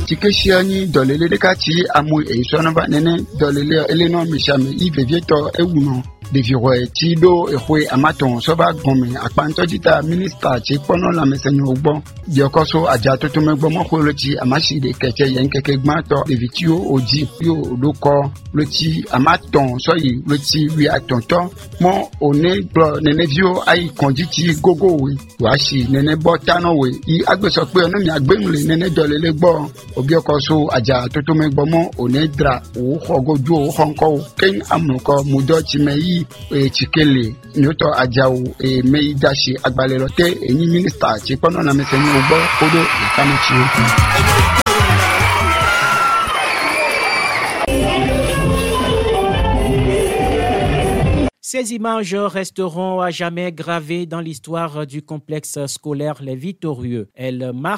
Tikeshiani dolele dekati amu eisona ba nene dolele eleno mishame ivevieto ewuno deviroe tido ehwe amaton soba gome akpanto dita minister ti pono la meseni ogbo diokoso aja toto megbo mo koloti amashi de keke yen keke gmato devitio oji yo loko loti amaton soyi loti wi atonto mo one bro nene vio ai konditi gogo we washi nene botano we I agbeso pe onu mi agbemule nene dolele gbo obiokoso aja toto megbo mo one dra o hogoju o honko ken amuko mudo ti meyi chikele nyoto ajao meidashi agbalelote eni minister ti pono na meseni ogbo kodo ikamichi. Ces images resteront à jamais gravées dans l'histoire du complexe scolaire Les Victorieux. Elles marquent